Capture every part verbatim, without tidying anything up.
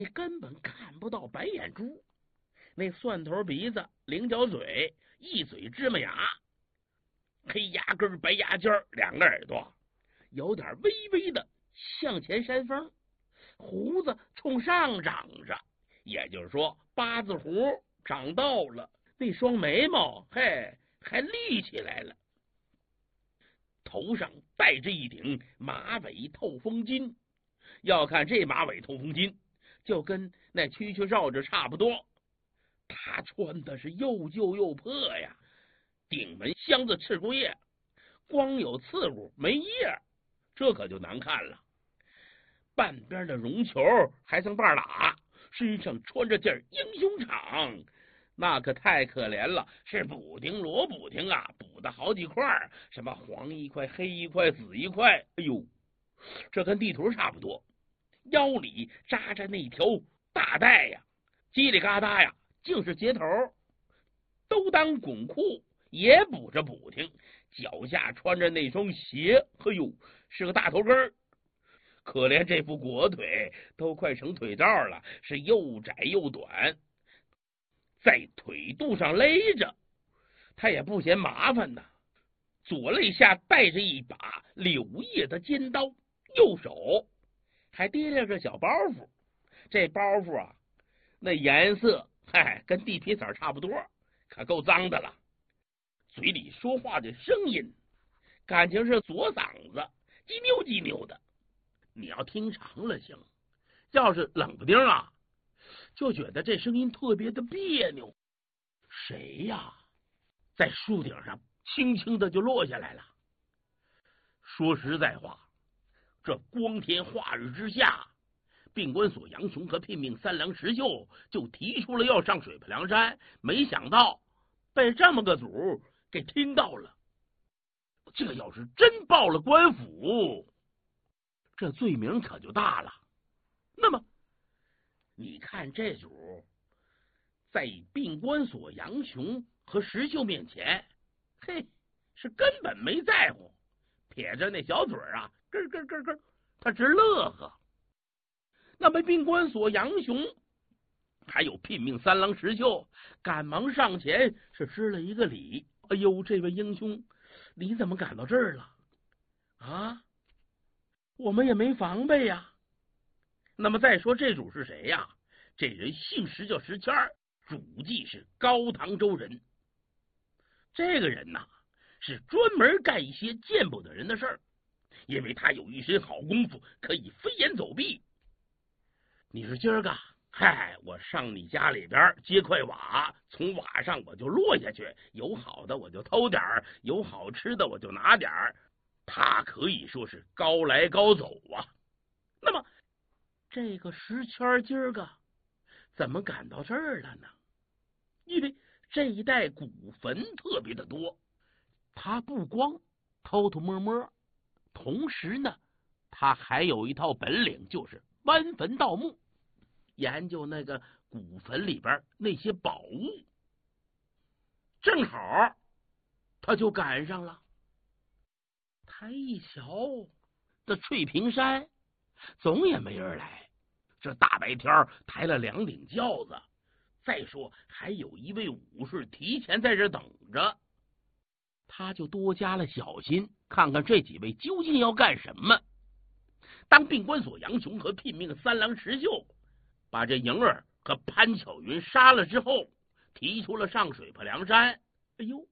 你根本看不到白眼珠，那蒜头鼻子、菱角嘴、一嘴芝麻牙，黑牙根、白牙尖，两个耳朵有点微微的向前扇风，胡子冲上长着，也就是说八字胡长到了，那双眉毛嘿还立起来了，头上戴着一顶马尾透风巾。要看这马尾透风巾，就跟那蛐蛐绕着差不多。他穿的是又旧又破呀，顶门镶着赤骨叶，光有刺骨没叶，这可就难看了。半边的绒球还剩半拉，身上穿着件英雄氅，那可太可怜了，是补丁罗补丁啊，补的好几块，什么黄一块、黑一块、紫一块，哎呦，这跟地图差不多。腰里扎着那条大带呀，叽里嘎哒呀，竟是接头，都当滚裤，也补着补丁，脚下穿着那双鞋，嘿呦，是个大头跟儿。可怜这副裹腿都快成腿罩了，是又窄又短，在腿肚上勒着，他也不嫌麻烦呐。左肋下带着一把柳叶的尖刀，右手还提着个小包袱，这包袱啊，那颜色嗨跟地皮色差不多，可够脏的了。嘴里说话的声音，感情是左嗓子叽扭叽扭的。你要听长了行，要是冷不丁啊，就觉得这声音特别的别扭。谁呀？在树顶上轻轻的就落下来了。说实在话，这光天化日之下，病关所杨雄和聘命三郎石秀就提出了要上水泊梁山，没想到被这么个组给听到了。这要是真报了官府，这罪名可就大了。那么你看这组在病关所杨雄和石秀面前，嘿，是根本没在乎，撇着那小嘴啊，咯咯咯咯，他直乐呵。那么病关所杨雄还有聘命三郎石秀赶忙上前是施了一个礼。哎呦，这位英雄，你怎么赶到这儿了啊？我们也没防备呀。那么再说这主是谁呀？这人姓石，叫石谦儿，祖籍是高唐州人。这个人呐，是专门干一些见不得人的事儿，因为他有一身好功夫，可以飞檐走壁。你说今儿个，嗨，我上你家里边接块瓦，从瓦上我就落下去，有好的我就偷点儿，有好吃的我就拿点儿。他可以说是高来高走啊。那么这个石圈今儿个怎么赶到这儿了呢？因为这一带古坟特别的多，他不光偷偷摸摸，同时呢，他还有一套本领，就是弯坟盗墓，研究那个古坟里边那些宝物。正好他就赶上了。他一瞧，这翠屏山总也没人来，这大白天抬了两顶轿子，再说还有一位武士提前在这等着，他就多加了小心，看看这几位究竟要干什么。当病关所杨雄和聘命三郎石秀把这莹儿和潘巧云杀了之后，提出了上水泊梁山。哎呦，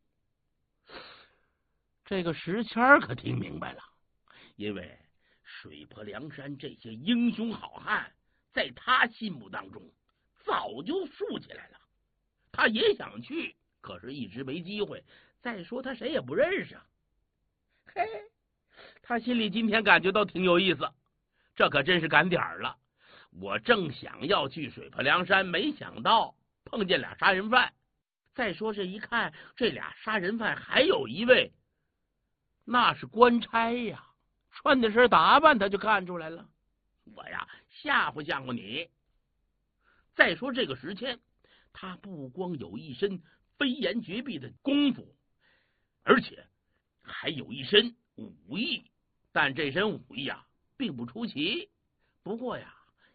这个石谦可听明白了，因为水泊梁山这些英雄好汉在他心目当中早就竖起来了，他也想去，可是一直没机会。再说他谁也不认识啊。嘿，他心里今天感觉到挺有意思，这可真是赶点儿了。我正想要去水泊梁山，没想到碰见俩杀人犯。再说这一看，这俩杀人犯还有一位那是官差呀，穿的身打扮他就看出来了。我呀吓唬吓唬你。再说这个石谦，他不光有一身飞檐绝壁的功夫，而且还有一身武艺，但这身武艺啊并不出奇。不过呀，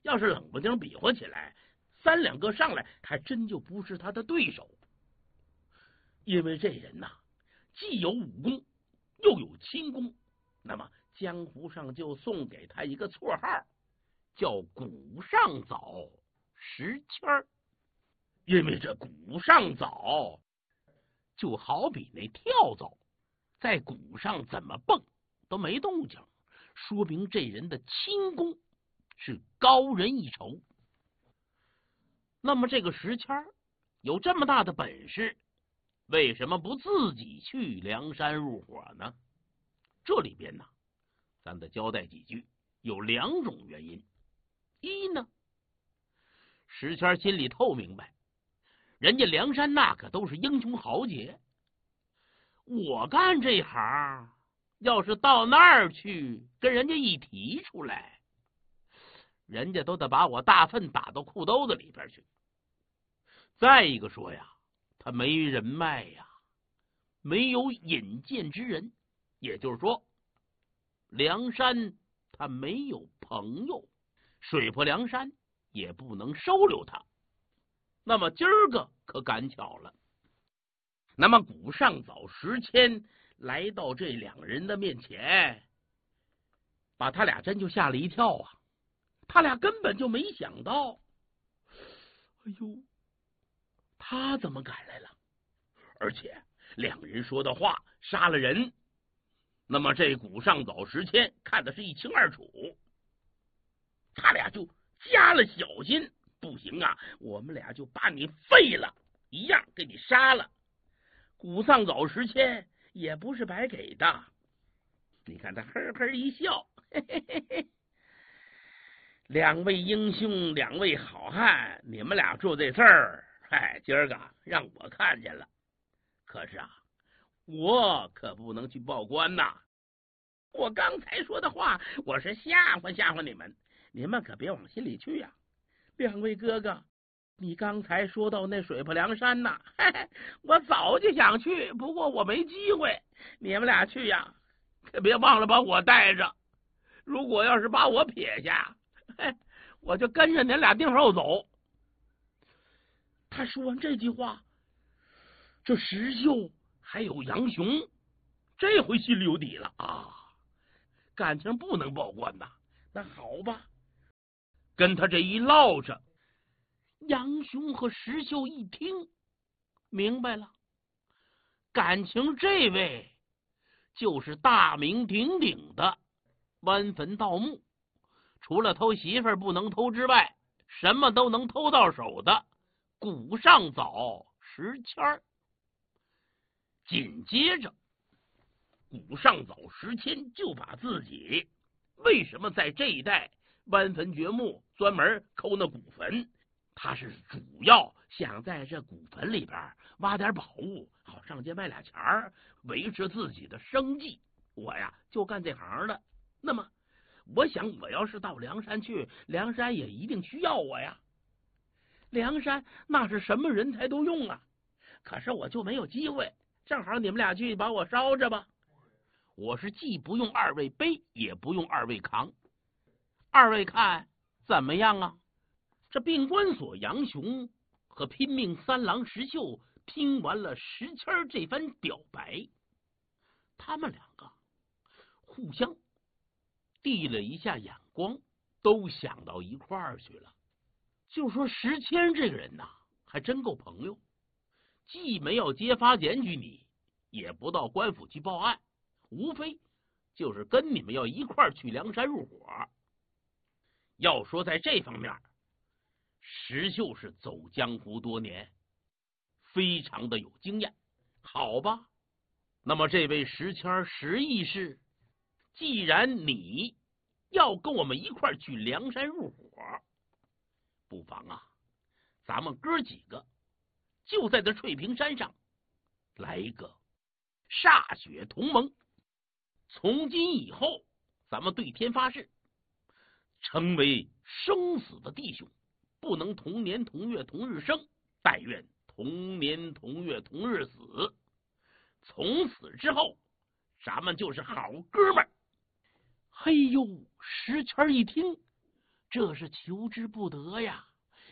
要是冷不丁比划起来，三两个上来，还真就不是他的对手。因为这人呐、啊，既有武功，又有轻功，那么江湖上就送给他一个绰号，叫古上早石谦儿。因为这古上早就好比那跳蚤，在鼓上怎么蹦都没动静，说明这人的轻功是高人一筹。那么这个石谦儿有这么大的本事，为什么不自己去梁山入伙呢？这里边呢，咱得交代几句，有两种原因。一呢，石谦心里透明白，人家梁山那可都是英雄豪杰，我干这行要是到那儿去跟人家一提出来，人家都得把我大粪打到裤兜子里边去。再一个说呀，他没人脉呀，没有引荐之人，也就是说，梁山他没有朋友，水泊梁山也不能收留他。那么今儿个可赶巧了，那么古上早石谦来到这两人的面前，把他俩真就吓了一跳啊！他俩根本就没想到，哎呦，他怎么赶来了？而且两人说的话杀了人，那么这古上早石谦看的是一清二楚，他俩就加了小心，不行啊，我们俩就把你废了，一样给你杀了。古上早石谦也不是白给的，你看他呵呵一笑，嘿嘿嘿嘿，两位英雄，两位好汉，你们俩做这事儿，哎，今儿个让我看见了。可是啊，我可不能去报官呐。我刚才说的话，我是吓唬吓唬你们，你们可别往心里去呀、啊。两位哥哥，你刚才说到那水泊梁山呐，嘿嘿，我早就想去，不过我没机会。你们俩去呀，可别忘了把我带着。如果要是把我撇下，嘿，我就跟着你俩腚后走。他说完这句话，这石秀还有杨雄这回心里有底了啊，感情不能报官呐。那好吧，跟他这一唠着，杨雄和石秀一听明白了，感情这位就是大名鼎鼎的弯坟盗墓，除了偷媳妇儿不能偷之外，什么都能偷到手的古上早石谦儿。紧接着，古上早石谦就把自己为什么在这一带弯坟掘墓，专门抠那古坟，他是主要想在这古坟里边挖点宝物，好上街卖俩钱儿，维持自己的生计。我呀就干这行的，那么我想我要是到梁山去，梁山也一定需要我呀。梁山那是什么人才都用啊，可是我就没有机会，正好你们俩去把我捎着吧。我是既不用二位背，也不用二位扛，二位看怎么样啊？这病关所杨雄和拼命三郎石秀听完了石谦这番表白，他们两个互相递了一下眼光，都想到一块儿去了。就说石谦这个人呐，还真够朋友，既没有揭发检举你，也不到官府去报案，无非就是跟你们要一块儿去梁山入伙。要说在这方面，石秀是走江湖多年，非常的有经验。好吧，那么这位石谦石义士，既然你要跟我们一块儿去梁山入伙，不妨啊，咱们哥几个就在这翠屏山上来一个歃血同盟。从今以后，咱们对天发誓，成为生死的弟兄，不能同年同月同日生，但愿同年同月同日死。从此之后，咱们就是好哥们儿。嘿呦，石谦一听， 这是求之不得呀。